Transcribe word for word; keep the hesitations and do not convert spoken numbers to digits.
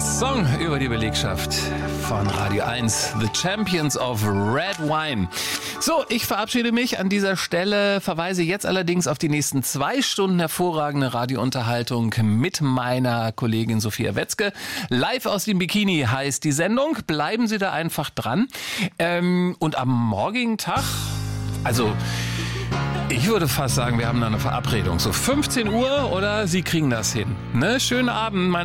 Song über die Belegschaft von Radio eins, The Champions of Red Wine. So, ich verabschiede mich an dieser Stelle, verweise jetzt allerdings auf die nächsten zwei Stunden hervorragende Radiounterhaltung mit meiner Kollegin Sophia Wetzke. Live aus dem Bikini heißt die Sendung. Bleiben Sie da einfach dran. Ähm, und am morgigen Tag, also ich würde fast sagen, wir haben da eine Verabredung. So fünfzehn Uhr oder Sie kriegen das hin. Ne? Schönen Abend, meine